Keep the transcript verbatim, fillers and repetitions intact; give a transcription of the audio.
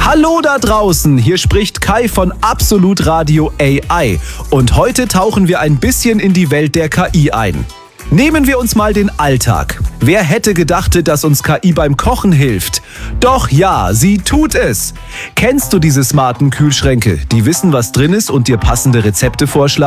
Hallo da draußen, hier spricht Kai von Absolut Radio A I und heute tauchen wir ein bisschen in die Welt der K I ein. Nehmen wir uns mal den Alltag. Wer hätte gedacht, dass uns K I beim Kochen hilft? Doch ja, sie tut es. Kennst du diese smarten Kühlschränke, die wissen, was drin ist und dir passende Rezepte vorschlagen?